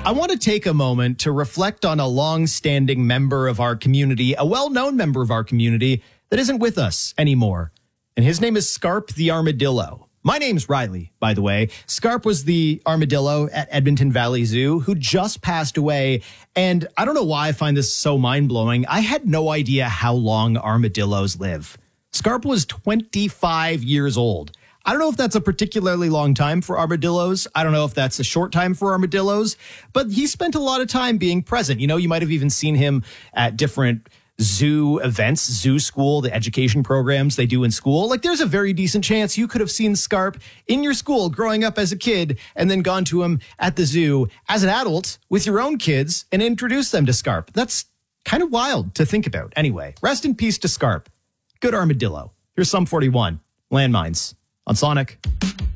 I want to take a moment to reflect on a long-standing member of our community, a well-known member of our community that isn't with us anymore. And his name is Scarp the Armadillo. My name's Riley, by the way. Scarp was the armadillo at Edmonton Valley Zoo who just passed away. And I don't know why I find this so mind-blowing. I had no idea how long armadillos live. Scarp was 25 years old. I don't know if that's a particularly long time for armadillos. I don't know if that's a short time for armadillos, but he spent a lot of time being present. You know, you might have even seen him at different zoo events, zoo school, the education programs they do in school. Like, there's a very decent chance you could have seen Scarp in your school growing up as a kid and then gone to him at the zoo as an adult with your own kids and introduced them to Scarp. That's kind of wild to think about. Anyway, rest in peace to Scarp. Good armadillo. Here's Sum 41, Landmines on Sonic.